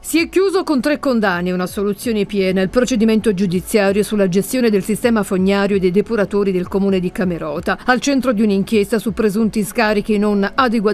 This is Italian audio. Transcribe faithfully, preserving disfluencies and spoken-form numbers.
Si è chiuso con tre condanne e una soluzione piena il procedimento giudiziario sulla gestione del sistema fognario e dei depuratori del comune di Camerota, al centro di un'inchiesta su presunti scarichi non adeguatamente